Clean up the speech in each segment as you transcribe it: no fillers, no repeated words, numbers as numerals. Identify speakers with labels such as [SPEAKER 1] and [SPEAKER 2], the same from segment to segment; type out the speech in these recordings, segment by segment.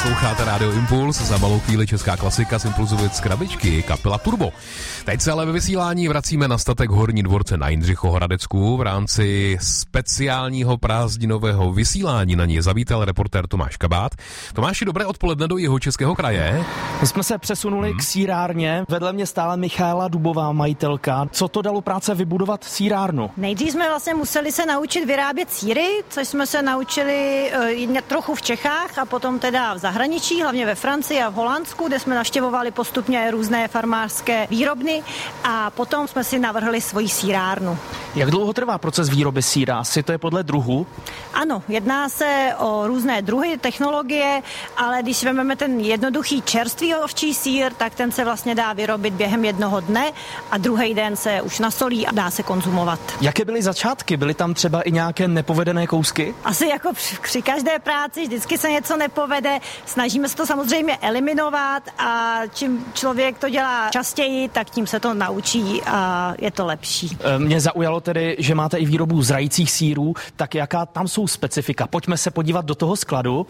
[SPEAKER 1] Posloucháte Rádio Impuls, za malou chvíli česká klasika z Impulzovic krabičky, kapela Turbo. Teď se ale ve vysílání vracíme na statek Horní Dvorce na Jindřichohradecku. V rámci speciálního prázdninového vysílání na ní zavítal reportér Tomáš Kabát. Tomáši, dobré odpoledne do Jihočeského kraje.
[SPEAKER 2] My jsme se přesunuli k sýrárně. Vedle mě stála Michaela Dubová, majitelka. Co to dalo práce vybudovat sýrárnu?
[SPEAKER 3] Nejdřív jsme vlastně museli se naučit vyrábět sýry, což jsme se naučili trochu v Čechách a potom teda v zahraničí, hlavně ve Francii a v Holandsku, kde jsme navštěvovali postupně různé farmářské výrobny a potom jsme si navrhli svoji sýrárnu.
[SPEAKER 2] Jak dlouho trvá proces výroby sýra? Asi to je podle druhu?
[SPEAKER 3] Ano, jedná se o různé druhy, technologie, ale když vezmeme ten jednoduchý čerstvý ovčí sýr, tak ten se vlastně dá vyrobit během jednoho dne a druhý den se už nasolí a dá se konzumovat.
[SPEAKER 2] Jaké byly začátky? Byly tam třeba i nějaké nepovedené kousky?
[SPEAKER 3] Asi jako při každé práci vždycky se něco nepovede. Snažíme se to samozřejmě eliminovat a čím člověk to dělá častěji, tak tím se to naučí a je to lepší.
[SPEAKER 2] Mě zaujalo tedy, že máte i výrobu zrajících sýrů, tak jaká tam jsou specifika? Pojďme se podívat do toho skladu.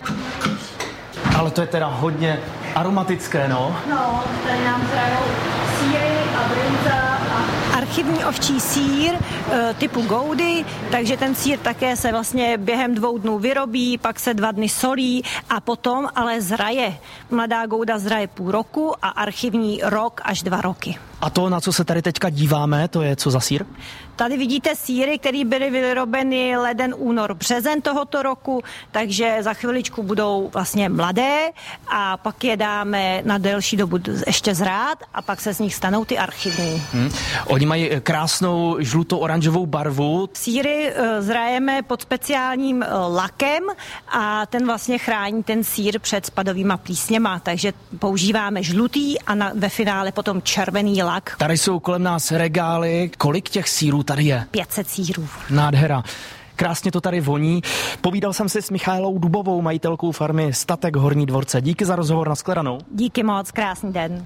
[SPEAKER 2] Ale to je teda hodně aromatické, no.
[SPEAKER 3] No, tady nám zrajou sýry a brynza a archivní ovčí sýr typu Goudy, takže ten sýr také se vlastně během 2 dnů vyrobí, pak se 2 dny solí a potom ale zraje. Mladá Gouda zraje půl roku a archivní rok až 2 roky.
[SPEAKER 2] A to, na co se tady teďka díváme, to je co za sýr?
[SPEAKER 3] Tady vidíte sýry, které byly vyrobeny leden, únor, březen tohoto roku, takže za chviličku budou vlastně mladé a pak je dáme na delší dobu ještě zrát a pak se z nich stanou ty archivní.
[SPEAKER 2] Oni mají krásnou žluto-oranžovou barvu.
[SPEAKER 3] Sýry zrajeme pod speciálním lakem a ten vlastně chrání ten sýr před spadovýma plísněma, takže používáme žlutý a ve finále potom červený lak.
[SPEAKER 2] Tady jsou kolem nás regály. Kolik těch sýrů tady je?
[SPEAKER 3] 500 sýrů.
[SPEAKER 2] Nádhera. Krásně to tady voní. Povídal jsem si s Michaelou Dubovou, majitelkou farmy Statek Horní Dvorce. Díky za rozhovor, nashledanou.
[SPEAKER 3] Díky moc, krásný den.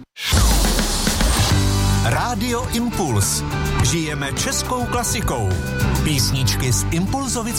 [SPEAKER 4] Rádio Impuls. Žijeme českou klasikou. Písničky z Impulzovic